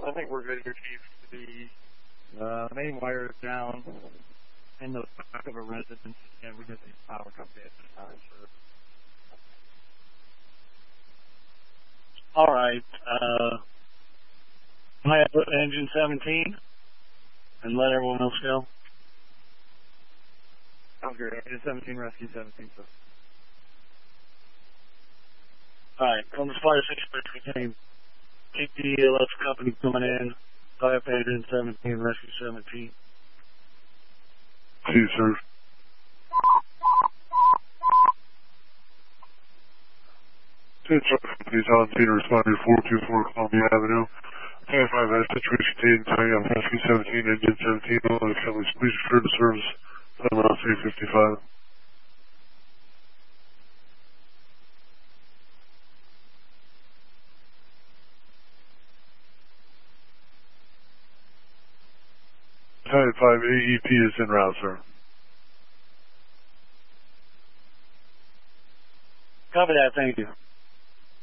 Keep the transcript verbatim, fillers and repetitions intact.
I think we're good here, Chief. The uh, main wire is down in the back of a residence, and we just need power company at this time, sir. All right. Uh, can I put engine seventeen and let everyone else go? Sounds great. Engine seventeen, rescue seventeen, sir. All right. Come to fire six fifteen. Keep the electric company coming in. Fire engine seventeen, rescue seventeen. See you, sir. ten Company Valentino responding to four two four Columbia Avenue. ten five has situation taken time on rescue seventeen, engine seventeen. All the companies, please return to service. Time around three fifty-five. ten five A E P is en route, sir. Copy that. Thank you.